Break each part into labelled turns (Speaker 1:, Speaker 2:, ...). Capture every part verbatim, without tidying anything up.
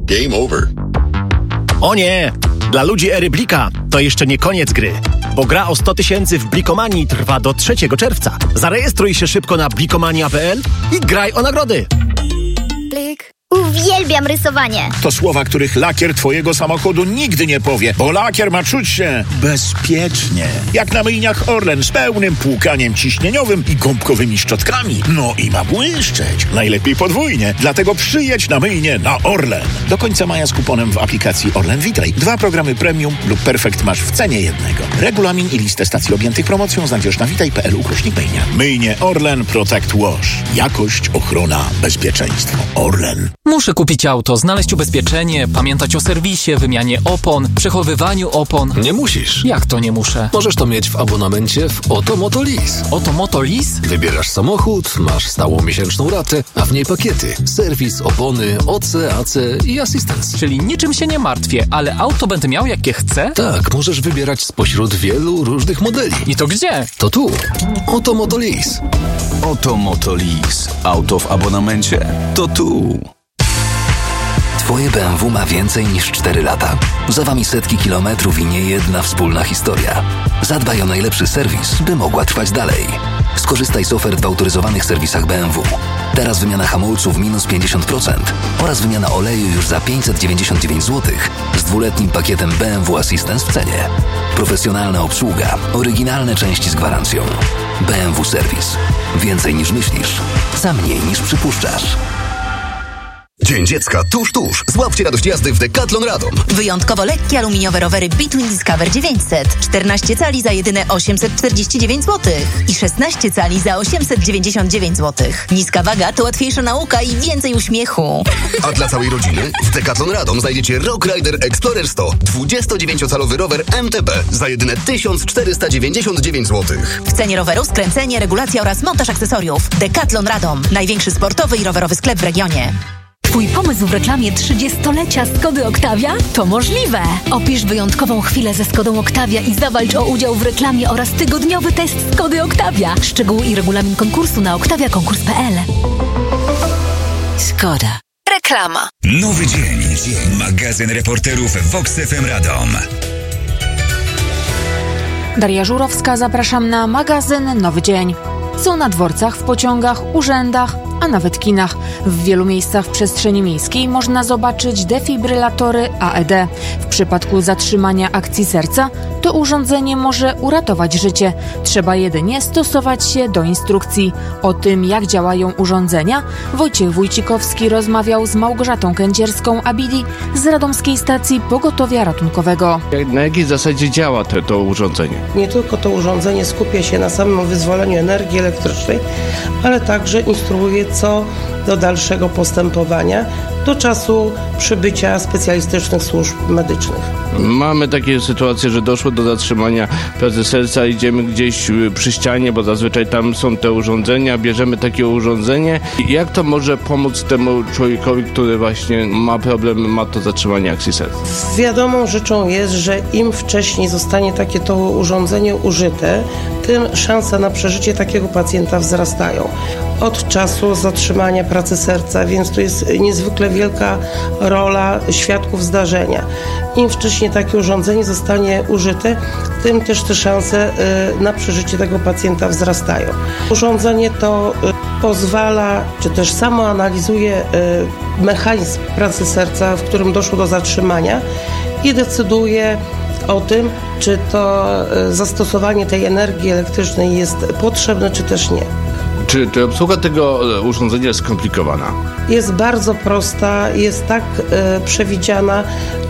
Speaker 1: game over.
Speaker 2: O nie! Dla ludzi ery Blika to jeszcze nie koniec gry, bo gra o sto tysięcy w Blikomanii trwa do trzeciego czerwca. Zarejestruj się szybko na blikomania kropka p l i graj o nagrody.
Speaker 3: Blik. Uwielbiam rysowanie.
Speaker 4: To słowa, których lakier twojego samochodu nigdy nie powie, bo lakier ma czuć się bezpiecznie. Jak na myjniach Orlen z pełnym płukaniem ciśnieniowym i gąbkowymi szczotkami. No i ma błyszczeć. Najlepiej podwójnie. Dlatego przyjedź na myjnię na Orlen. Do końca maja z kuponem w aplikacji Orlen Witaj. Dwa programy premium lub perfekt masz w cenie jednego. Regulamin i listę stacji objętych promocją znajdziesz na witaj kropka p l ukośnik myjnia. Myjnie Orlen Protect Wash. Jakość, ochrona, bezpieczeństwo. Orlen.
Speaker 5: Muszę kupić auto, znaleźć ubezpieczenie, pamiętać o serwisie, wymianie opon, przechowywaniu opon.
Speaker 6: Nie musisz.
Speaker 5: Jak to nie muszę?
Speaker 6: Możesz to mieć w abonamencie w Oto Moto Lease.
Speaker 5: Oto Moto Lease?
Speaker 6: Wybierasz samochód, masz stałą miesięczną ratę, a w niej pakiety. Serwis, opony, O C, A C i asystans.
Speaker 5: Czyli niczym się nie martwię, ale auto będę miał jakie chcę?
Speaker 6: Tak, możesz wybierać spośród wielu różnych modeli.
Speaker 5: I to gdzie?
Speaker 6: To tu. Oto Moto Lease.
Speaker 7: Oto Moto Lease. Auto w abonamencie. To tu.
Speaker 8: Twoje B M W ma więcej niż cztery lata. Za wami setki kilometrów i niejedna wspólna historia. Zadbaj o najlepszy serwis, by mogła trwać dalej. Skorzystaj z ofert w autoryzowanych serwisach B M W. Teraz wymiana hamulców minus pięćdziesiąt procent oraz wymiana oleju już za pięćset dziewięćdziesiąt dziewięć złotych z dwuletnim pakietem B M W Assistance w cenie. Profesjonalna obsługa, oryginalne części z gwarancją. B M W Serwis. Więcej niż myślisz, za mniej niż przypuszczasz.
Speaker 9: Dzień Dziecka tuż, tuż. Złapcie radość jazdy w Decathlon Radom.
Speaker 10: Wyjątkowo lekkie aluminiowe rowery Between Discover dziewięćset. czternaście cali za jedyne osiemset czterdzieści dziewięć złotych. I szesnaście cali za osiemset dziewięćdziesiąt dziewięć złotych. Niska waga to łatwiejsza nauka i więcej uśmiechu.
Speaker 9: A dla całej rodziny w Decathlon Radom znajdziecie Rock Rider Explorer sto. dwudziestodziewięciocalowy rower M T B za jedyne tysiąc czterysta dziewięćdziesiąt dziewięć złotych.
Speaker 10: W cenie roweru skręcenie, regulacja oraz montaż akcesoriów. Decathlon Radom. Największy sportowy i rowerowy sklep w regionie.
Speaker 11: Twój pomysł w reklamie trzydziestolecia Skody Octavia? To możliwe! Opisz wyjątkową chwilę ze Skodą Octavia i zawalcz o udział w reklamie oraz tygodniowy test Skody Octavia. Szczegóły i regulamin konkursu na octavia konkurs kropka p l.
Speaker 10: Skoda. Reklama.
Speaker 12: Nowy dzień. Magazyn reporterów Vox F M Radom.
Speaker 13: Daria Żurowska, zapraszam na magazyn Nowy Dzień. Są na dworcach, w pociągach, urzędach, a nawet kinach. W wielu miejscach w przestrzeni miejskiej można zobaczyć defibrylatory A E D. W przypadku zatrzymania akcji serca to urządzenie może uratować życie. Trzeba jedynie stosować się do instrukcji. O tym, jak działają urządzenia, Wojciech Wójcikowski rozmawiał z Małgorzatą Kędzierską-Abidi z Radomskiej Stacji Pogotowia Ratunkowego.
Speaker 14: Na jakiej zasadzie działa to, to urządzenie?
Speaker 15: Nie tylko to urządzenie skupia się na samym wyzwoleniu energii elektrycznej, ale także instruuje co do dalszego postępowania do czasu przybycia specjalistycznych służb medycznych.
Speaker 14: Mamy takie sytuacje, że doszło do zatrzymania pracy serca, idziemy gdzieś przy ścianie, bo zazwyczaj tam są te urządzenia, bierzemy takie urządzenie. Jak to może pomóc temu człowiekowi, który właśnie ma problem, ma to zatrzymanie akcji serca?
Speaker 15: Wiadomą rzeczą jest, że im wcześniej zostanie takie to urządzenie użyte, tym szanse na przeżycie takiego pacjenta wzrastają. Od czasu zatrzymania pracy serca, więc tu jest niezwykle wielka rola świadków zdarzenia. Im wcześniej takie urządzenie zostanie użyte, tym też te szanse na przeżycie tego pacjenta wzrastają. Urządzenie to pozwala, czy też samo analizuje mechanizm pracy serca, w którym doszło do zatrzymania i decyduje o tym, czy to zastosowanie tej energii elektrycznej jest potrzebne, czy też nie.
Speaker 14: Czy, czy obsługa tego urządzenia jest skomplikowana?
Speaker 15: Jest bardzo prosta, jest tak e, przewidziana,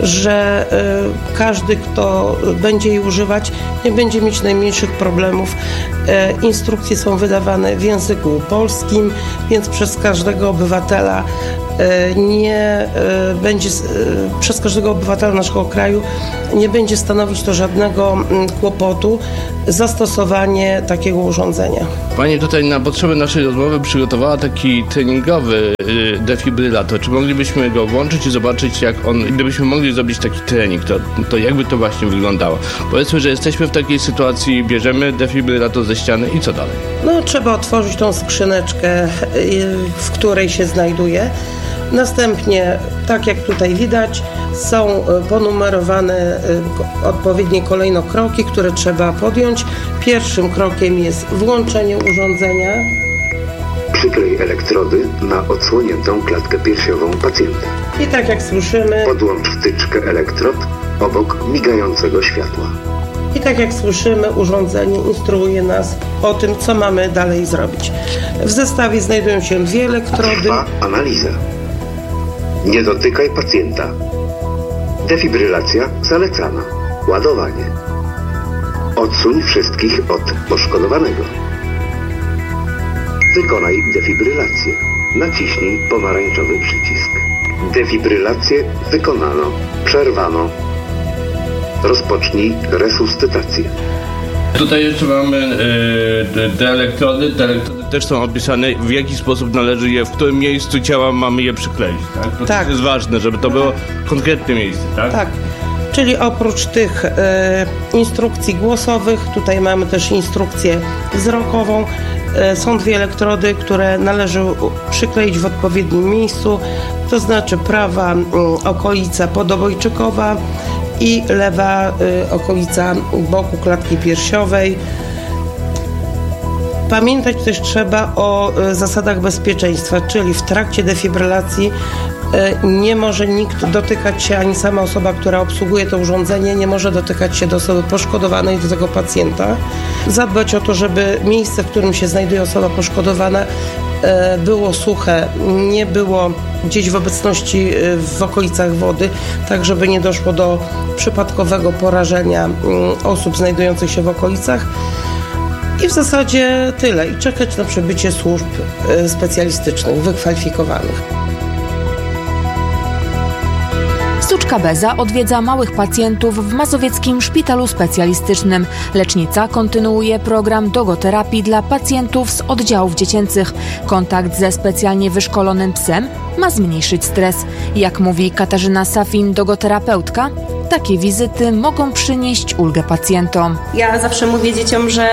Speaker 15: że e, każdy, kto będzie jej używać, nie będzie mieć najmniejszych problemów. E, instrukcje są wydawane w języku polskim, więc przez każdego obywatela e, nie e, będzie, e, przez każdego obywatela naszego kraju nie będzie stanowić to żadnego m, kłopotu zastosowanie takiego urządzenia.
Speaker 14: Pani tutaj na potrzeby naszej rozmowy przygotowała taki treningowy y, defibrylator. Czy moglibyśmy go włączyć i zobaczyć, jak on, gdybyśmy mogli zrobić taki trening, to, to jakby to właśnie wyglądało? Powiedzmy, że jesteśmy w takiej sytuacji, bierzemy defibrylator ze ściany i co dalej?
Speaker 15: No, trzeba otworzyć tą skrzyneczkę, y, w której się znajduje. Następnie, tak jak tutaj widać, są ponumerowane odpowiednie kolejno kroki, które trzeba podjąć. Pierwszym krokiem jest włączenie urządzenia.
Speaker 1: Przyklej elektrody na odsłoniętą klatkę piersiową pacjenta.
Speaker 15: I tak jak słyszymy,
Speaker 1: podłącz wtyczkę elektrod obok migającego światła.
Speaker 15: I tak jak słyszymy, urządzenie instruuje nas o tym, co mamy dalej zrobić. W zestawie znajdują się dwie elektrody.
Speaker 1: Trwa analiza. Nie dotykaj pacjenta. Defibrylacja zalecana. Ładowanie. Odsuń wszystkich od poszkodowanego. Wykonaj defibrylację. Naciśnij pomarańczowy przycisk. Defibrylację wykonano. Przerwano. Rozpocznij resuscytację.
Speaker 14: Tutaj jeszcze mamy y, te elektrody. Te elektrody też są opisane, w jaki sposób należy je, w którym miejscu ciała mamy je przykleić. Tak? To tak. jest ważne, żeby to było konkretne miejsce. Tak.
Speaker 15: tak. Czyli oprócz tych y, instrukcji głosowych, tutaj mamy też instrukcję wzrokową. Y, są dwie elektrody, które należy przykleić w odpowiednim miejscu. To znaczy prawa y, okolica podobojczykowa i lewa y, okolica boku klatki piersiowej. Pamiętać też trzeba o y, zasadach bezpieczeństwa, czyli w trakcie defibrylacji y, nie może nikt dotykać się, ani sama osoba, która obsługuje to urządzenie, nie może dotykać się do osoby poszkodowanej, do tego pacjenta. Zadbać o to, żeby miejsce, w którym się znajduje osoba poszkodowana, było suche, nie było gdzieś w obecności w okolicach wody, tak żeby nie doszło do przypadkowego porażenia osób znajdujących się w okolicach. I w zasadzie tyle. I czekać na przybycie służb specjalistycznych, wykwalifikowanych.
Speaker 13: Suczka Beza odwiedza małych pacjentów w Mazowieckim Szpitalu Specjalistycznym. Lecznica kontynuuje program dogoterapii dla pacjentów z oddziałów dziecięcych. Kontakt ze specjalnie wyszkolonym psem ma zmniejszyć stres. Jak mówi Katarzyna Safin, dogoterapeutka, takie wizyty mogą przynieść ulgę pacjentom.
Speaker 16: Ja zawsze mówię dzieciom, że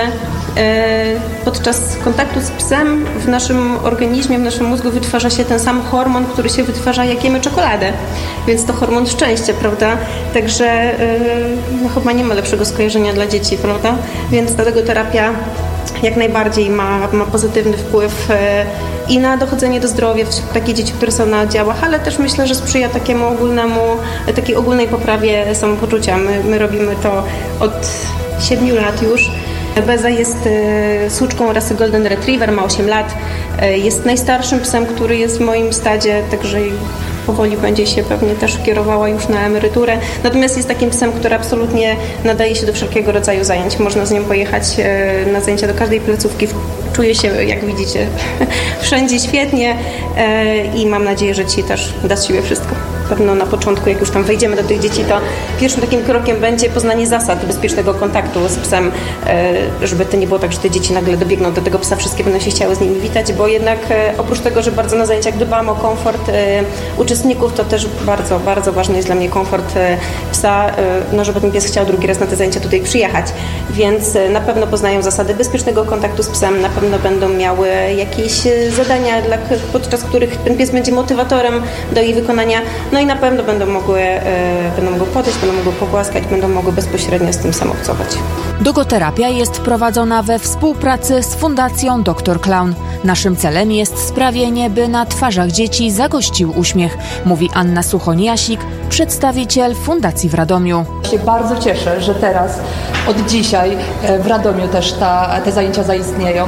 Speaker 16: podczas kontaktu z psem w naszym organizmie, w naszym mózgu wytwarza się ten sam hormon, który się wytwarza, jak jemy czekoladę. Więc to hormon szczęścia, prawda? Także no, chyba nie ma lepszego skojarzenia dla dzieci, prawda? Więc ta dogoterapia jak najbardziej ma, ma pozytywny wpływ i na dochodzenie do zdrowia wśród takich dzieci, które są na oddziałach, ale też myślę, że sprzyja takiemu ogólnemu, takiej ogólnej poprawie samopoczucia. My, my robimy to od siedmiu lat już. Beza jest e, suczką rasy Golden Retriever, ma osiem lat. E, jest najstarszym psem, który jest w moim stadzie, także powoli będzie się pewnie też kierowała już na emeryturę. Natomiast jest takim psem, który absolutnie nadaje się do wszelkiego rodzaju zajęć. Można z nią pojechać e, na zajęcia do każdej placówki. Czuje się, jak widzicie, wszędzie świetnie e, i mam nadzieję, że Ci też da z siebie wszystko. Pewno na początku, jak już tam wejdziemy do tych dzieci, to pierwszym takim krokiem będzie poznanie zasad bezpiecznego kontaktu z psem, żeby to nie było tak, że te dzieci nagle dobiegną do tego psa, wszystkie będą się chciały z nimi witać, bo jednak oprócz tego, że bardzo na zajęciach dbam o komfort uczestników, to też bardzo, bardzo ważny jest dla mnie komfort psa, no żeby ten pies chciał drugi raz na te zajęcia tutaj przyjechać. Więc na pewno poznają zasady bezpiecznego kontaktu z psem, na pewno będą miały jakieś zadania, dla, podczas których ten pies będzie motywatorem do jej wykonania. No i na pewno będą mogły, e, będą mogły podejść, będą mogły pogłaskać, będą mogły bezpośrednio z tym sam obcować.
Speaker 13: Dogoterapia jest prowadzona we współpracy z Fundacją doktor Clown. Naszym celem jest sprawienie, by na twarzach dzieci zagościł uśmiech, mówi Anna Suchoń-Jasik, przedstawiciel Fundacji w Radomiu.
Speaker 17: Się bardzo cieszę, że teraz, od dzisiaj w Radomiu też ta, te zajęcia zaistnieją.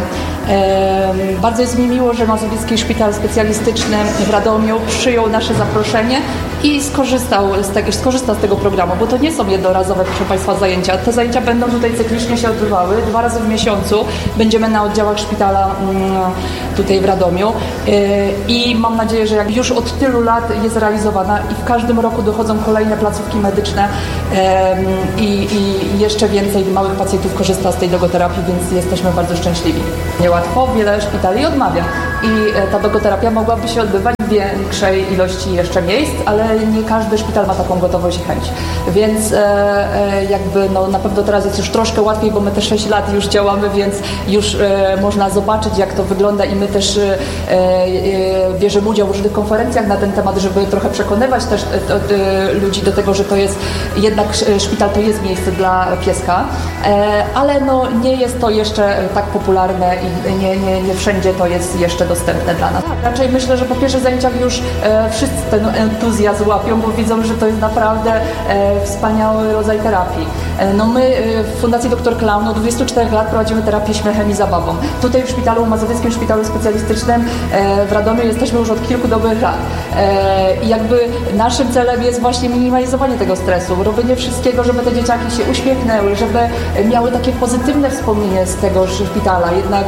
Speaker 17: E, bardzo jest mi miło, że Mazowiecki Szpital Specjalistyczny w Radomiu przyjął nasze zaproszenie i skorzystał z tego, skorzysta z tego programu, bo to nie są jednorazowe, proszę Państwa, zajęcia. Te zajęcia będą tutaj cyklicznie się odbywały, dwa razy w miesiącu. Będziemy na oddziałach szpitala tutaj w Radomiu i mam nadzieję, że jak już od tylu lat jest realizowana i w każdym roku dochodzą kolejne placówki medyczne i, i jeszcze więcej małych pacjentów korzysta z tej dogoterapii, więc jesteśmy bardzo szczęśliwi. Niełatwo, wiele szpitali odmawia. i ta dogoterapia mogłaby się odbywać w większej ilości jeszcze miejsc, ale nie każdy szpital ma taką gotowość i chęć. Więc jakby no, na pewno teraz jest już troszkę łatwiej, bo my te sześć lat już działamy, więc już można zobaczyć, jak to wygląda i my też bierzemy udział w różnych konferencjach na ten temat, żeby trochę przekonywać też ludzi do tego, że to jest jednak szpital to jest miejsce dla pieska, ale no nie jest to jeszcze tak popularne i nie, nie, nie wszędzie to jest jeszcze dostępne dla nas. Raczej myślę, że po pierwszych zajęciach już wszyscy ten entuzjazm łapią, bo widzą, że to jest naprawdę wspaniały rodzaj terapii. No my w Fundacji doktor Klaun od dwudziestu czterech lat prowadzimy terapię śmiechem i zabawą. Tutaj w szpitalu, Mazowieckim Szpitalu Specjalistycznym w Radomiu jesteśmy już od kilku dobrych lat. I jakby naszym celem jest właśnie minimalizowanie tego stresu, robienie wszystkiego, żeby te dzieciaki się uśmiechnęły, żeby miały takie pozytywne wspomnienie z tego szpitala. Jednak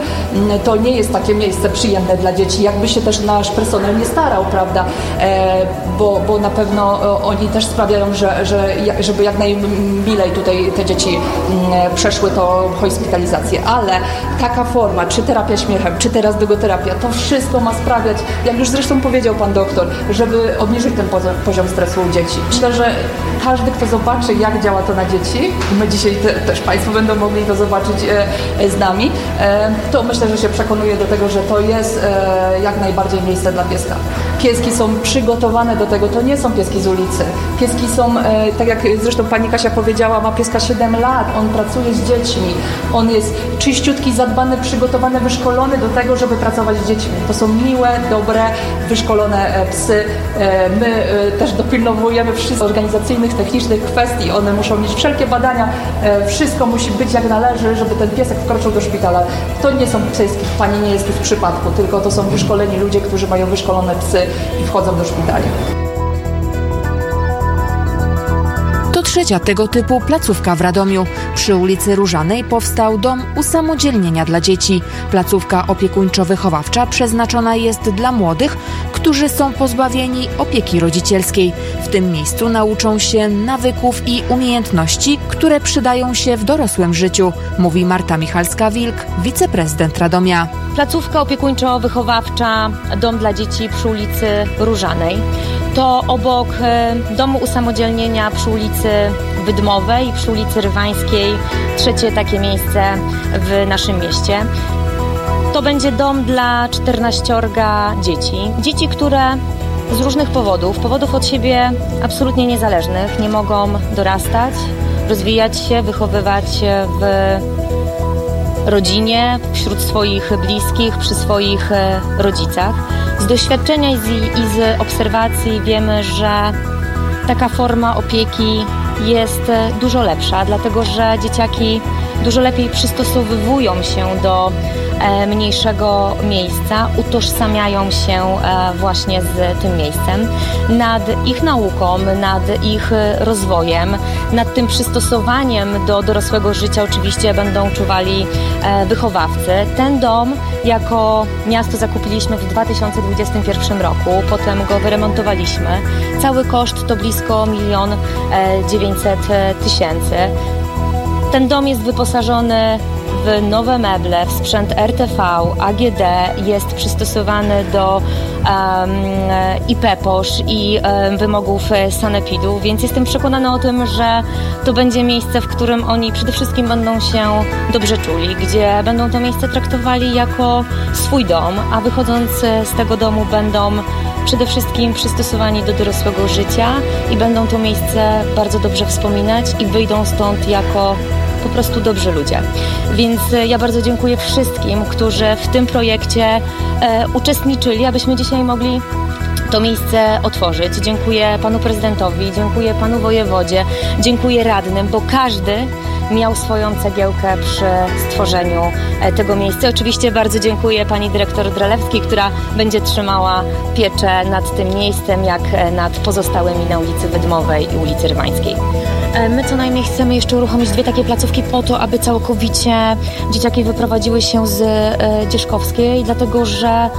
Speaker 17: to nie jest takie miejsce przyjemne dla dzieci, jakby się też nasz personel nie starał, prawda? Bo, bo na pewno oni też sprawiają, że, że żeby jak najmilej tutaj te dzieci przeszły tą hospitalizację. Ale taka forma, czy terapia śmiechem, czy teraz dogoterapia, to wszystko ma sprawiać, jak już zresztą powiedział pan doktor, żeby obniżyć ten poziom stresu u dzieci. Myślę, że każdy, kto zobaczy, jak działa to na dzieci, my dzisiaj te, też państwo będą mogli to zobaczyć e, z nami, e, to myślę, że się przekonuje do tego, że to jest e, jak najbardziej miejsce dla pieska. Pieski są przygotowane do tego, to nie są pieski z ulicy. Pieski są, e, tak jak zresztą pani Kasia powiedziała, ma pieska siedem lat, on pracuje z dziećmi, on jest czyściutki, zadbany, przygotowany, wyszkolony do tego, żeby pracować z dziećmi. To są miłe, dobre, wyszkolone e, psy. E, my e, też dopilnowujemy wszystkich organizacyjnych, technicznych kwestii, one muszą mieć wszelkie badania, e, wszystko musi być jak należy, żeby ten piesek wkroczył do szpitala. To nie są pieski, pani nie jest tu w przypadku, tylko to są wyszkoleni ludzie, którzy mają wyszkolone psy i wchodzą do szpitali.
Speaker 13: To trzecia tego typu placówka w Radomiu. Przy ulicy Różanej powstał dom usamodzielnienia dla dzieci. Placówka opiekuńczo-wychowawcza przeznaczona jest dla młodych, którzy są pozbawieni opieki rodzicielskiej. W tym miejscu nauczą się nawyków i umiejętności, które przydają się w dorosłym życiu, mówi Marta Michalska-Wilk, wiceprezydent Radomia.
Speaker 18: Placówka opiekuńczo-wychowawcza Dom dla dzieci przy ulicy Różanej. To obok domu usamodzielnienia przy ulicy Wydmowej i przy ulicy Rywańskiej trzecie takie miejsce w naszym mieście. To będzie dom dla czternaściorga dzieci. Dzieci, które z różnych powodów, powodów od siebie absolutnie niezależnych, nie mogą dorastać, rozwijać się, wychowywać w rodzinie, wśród swoich bliskich, przy swoich rodzicach. Z doświadczenia i z, i z obserwacji wiemy, że taka forma opieki jest dużo lepsza, dlatego że dzieciaki dużo lepiej przystosowują się do e, mniejszego miejsca, utożsamiają się e, właśnie z tym miejscem. Nad ich nauką, nad ich rozwojem, nad tym przystosowaniem do dorosłego życia oczywiście będą czuwali e, wychowawcy. Ten dom jako miasto zakupiliśmy w dwa tysiące dwudziestym pierwszym roku, potem go wyremontowaliśmy. Cały koszt to blisko milion dziewięćset tysięcy. Ten dom jest wyposażony w nowe meble, w sprzęt R T V, A G D, jest przystosowany do um, i P P O Sz i um, wymogów sanepidu, więc jestem przekonana o tym, że to będzie miejsce, w którym oni przede wszystkim będą się dobrze czuli, gdzie będą to miejsce traktowali jako swój dom, a wychodząc z tego domu będą przede wszystkim przystosowani do dorosłego życia i będą to miejsce bardzo dobrze wspominać i wyjdą stąd jako po prostu dobrzy ludzie. Więc ja bardzo dziękuję wszystkim, którzy w tym projekcie e, uczestniczyli, abyśmy dzisiaj mogli to miejsce otworzyć. Dziękuję panu prezydentowi, dziękuję panu wojewodzie, dziękuję radnym, bo każdy miał swoją cegiełkę przy stworzeniu tego miejsca. Oczywiście bardzo dziękuję pani dyrektor Drelewskiej, która będzie trzymała pieczę nad tym miejscem, jak nad pozostałymi na ulicy Wydmowej i ulicy Rywańskiej. My co najmniej chcemy jeszcze uruchomić dwie takie placówki po to, aby całkowicie dzieciaki wyprowadziły się z Dzierzkowskiej, dlatego że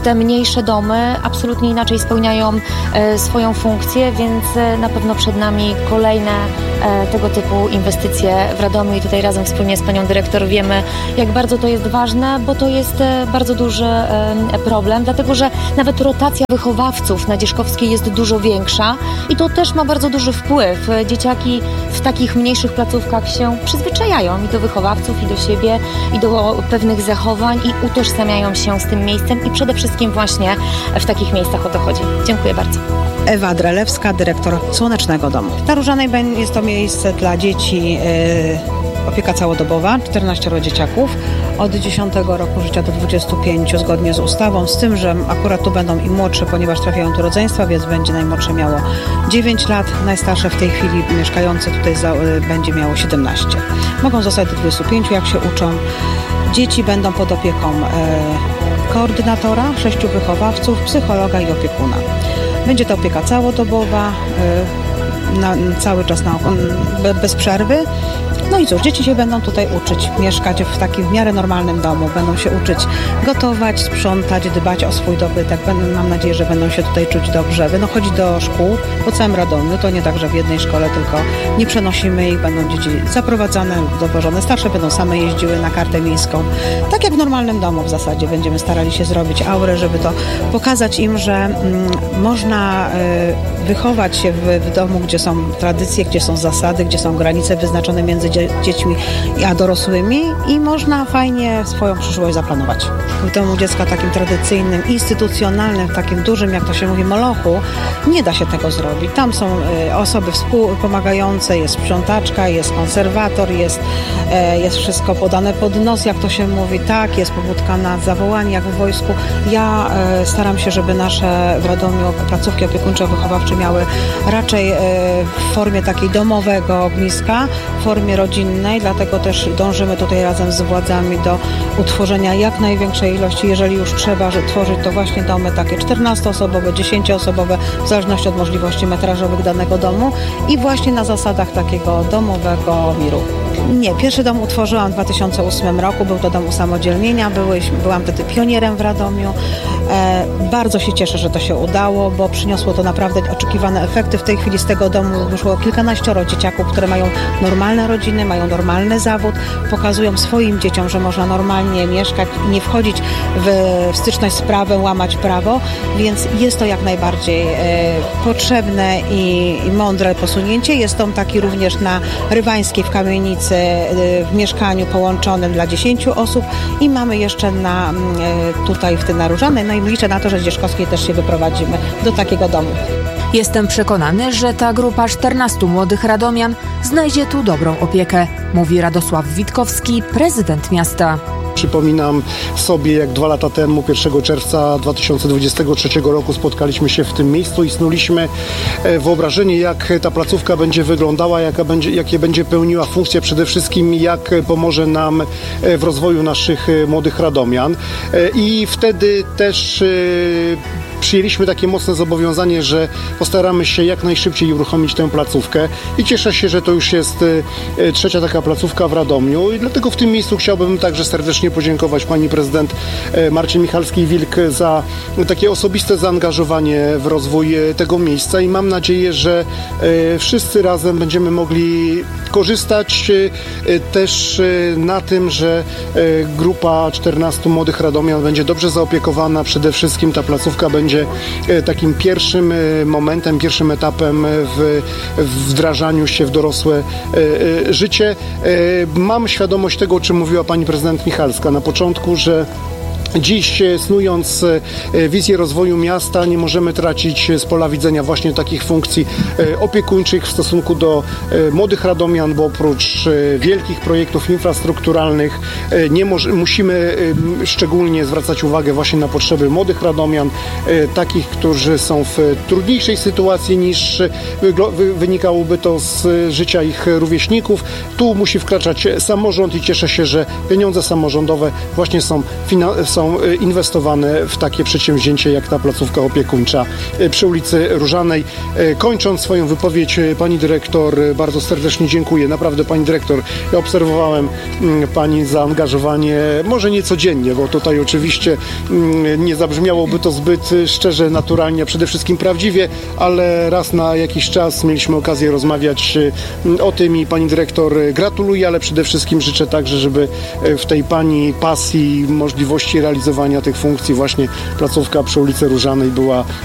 Speaker 18: te mniejsze domy absolutnie inaczej spełniają swoją funkcję, więc na pewno przed nami kolejne tego typu inwestycje w Radomiu i tutaj razem wspólnie z panią dyrektor wiemy, jak bardzo to jest ważne, bo to jest bardzo duży problem, dlatego że nawet rotacja wychowawców na Dzierzkowskiej jest dużo większa i to też ma bardzo duży wpływ. Dzieciaki w takich mniejszych placówkach się przyzwyczajają i do wychowawców, i do siebie, i do pewnych zachowań i utożsamiają się z tym miejscem i przede wszystkim właśnie w takich miejscach o to chodzi. Dziękuję bardzo.
Speaker 19: Ewa Drelewska, dyrektor Słonecznego Domu. Na Różanej jest to miejsce dla dzieci, yy, opieka całodobowa, czternaścioro dzieciaków od dziesiątego roku życia do dwudziestu pięciu zgodnie z ustawą, z tym, że akurat tu będą i młodsze, ponieważ trafiają tu rodzeństwa, więc będzie najmłodsze miało dziewięć lat, najstarsze w tej chwili mieszkające tutaj za, yy, będzie miało siedemnaście. Mogą zostać do dwudziestu pięciu, jak się uczą. Dzieci będą pod opieką yy, koordynatora, sześciu wychowawców, psychologa i opiekuna. Będzie to opieka całodobowa, na, cały czas na, bez przerwy. No i cóż, dzieci się będą tutaj uczyć mieszkać w takim w miarę normalnym domu. Będą się uczyć gotować, sprzątać, dbać o swój dobytek. Będą, mam nadzieję, że będą się tutaj czuć dobrze. Będą chodzić do szkół po całym Radomiu. To nie tak, że w jednej szkole, tylko nie przenosimy ich. Będą dzieci zaprowadzane lub dowożone. Starsze będą same jeździły na kartę miejską. Tak jak w normalnym domu w zasadzie. Będziemy starali się zrobić aurę, żeby to pokazać im, że mm, można y, wychować się w, w domu, gdzie są tradycje, gdzie są zasady, gdzie są granice wyznaczone między dzie- dziećmi a dorosłymi i można fajnie swoją przyszłość zaplanować. W domu dziecka takim tradycyjnym, instytucjonalnym, takim dużym, jak to się mówi, molochu, nie da się tego zrobić. Tam są y, osoby współpomagające, jest sprzątaczka, jest konserwator, jest, y, jest wszystko podane pod nos, jak to się mówi, tak, jest pobudka na zawołanie, jak w wojsku. Ja y, staram się, żeby nasze w Radomiu placówki opiekuńczo-wychowawcze miały raczej y, w formie takiej domowego ogniska, w formie rodzinnej, dlatego też dążymy tutaj razem z władzami do utworzenia jak największej ilości, jeżeli już trzeba, że tworzyć to właśnie domy takie czternastoosobowe, dziesięcioosobowe, w zależności od możliwości metrażowych danego domu i właśnie na zasadach takiego domowego miru. Nie, pierwszy dom utworzyłam w dwa tysiące ósmym roku, był to dom usamodzielnienia, byłyśmy, byłam wtedy pionierem w Radomiu. E, bardzo się cieszę, że to się udało, bo przyniosło to naprawdę oczekiwane efekty. W tej chwili z tego domu wyszło kilkanaścioro dzieciaków, które mają normalne rodziny, mają normalny zawód, pokazują swoim dzieciom, że można normalnie mieszkać i nie wchodzić w, w styczność z prawem, łamać prawo, więc jest to jak najbardziej e, potrzebne i, i mądre posunięcie. Jest dom taki również na Rywańskiej w Kamienicy, w mieszkaniu połączonym dla dziesięciu osób i mamy jeszcze na, tutaj w tym na Różanej, no i liczę na to, że z Dzierzkowskiej też się wyprowadzimy do takiego domu.
Speaker 13: Jestem przekonany, że ta grupa czternastu młodych radomian znajdzie tu dobrą opiekę, mówi Radosław Witkowski, prezydent miasta.
Speaker 20: Przypominam sobie, jak dwa lata temu, pierwszego czerwca dwa tysiące dwudziestego trzeciego roku spotkaliśmy się w tym miejscu i snuliśmy wyobrażenie, jak ta placówka będzie wyglądała, jaka będzie, jakie będzie pełniła funkcję, przede wszystkim jak pomoże nam w rozwoju naszych młodych radomian. I wtedy też przyjęliśmy takie mocne zobowiązanie, że postaramy się jak najszybciej uruchomić tę placówkę i cieszę się, że to już jest trzecia taka placówka w Radomiu i dlatego w tym miejscu chciałbym także serdecznie podziękować pani prezydent Marcie Michalskiej-Wilk za takie osobiste zaangażowanie w rozwój tego miejsca i mam nadzieję, że wszyscy razem będziemy mogli korzystać też na tym, że grupa czternastu młodych radomian będzie dobrze zaopiekowana. Przede wszystkim ta placówka będzie takim pierwszym momentem, pierwszym etapem w wdrażaniu się w dorosłe życie. Mam świadomość tego, o czym mówiła pani prezydent Michalska na początku, że dziś, snując wizję rozwoju miasta, nie możemy tracić z pola widzenia właśnie takich funkcji opiekuńczych w stosunku do młodych radomian, bo oprócz wielkich projektów infrastrukturalnych nie moż- musimy szczególnie zwracać uwagę właśnie na potrzeby młodych radomian, takich, którzy są w trudniejszej sytuacji niż wynikałoby to z życia ich rówieśników. Tu musi wkraczać samorząd i cieszę się, że pieniądze samorządowe właśnie są, fina- są są inwestowane w takie przedsięwzięcie jak ta placówka opiekuńcza przy ulicy Różanej. Kończąc swoją wypowiedź, pani dyrektor, bardzo serdecznie dziękuję. Naprawdę, pani dyrektor, ja obserwowałem pani zaangażowanie, może nie codziennie, bo tutaj oczywiście nie zabrzmiałoby to zbyt szczerze, naturalnie, a przede wszystkim prawdziwie, ale raz na jakiś czas mieliśmy okazję rozmawiać o tym i pani dyrektor gratuluję, ale przede wszystkim życzę także, żeby w tej pani pasji, możliwości realizowania tych funkcji właśnie placówka przy ulicy Różanej była